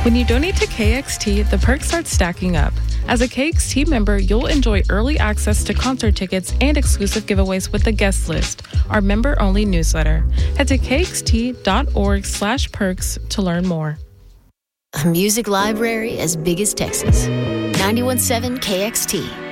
When you donate to KXT, the perks start stacking up. As a KXT member, you'll enjoy early access to concert tickets and exclusive giveaways with the guest list, our member-only newsletter. Head to kxt.org/perks to learn more. A music library as big as Texas. 91.7 KXT.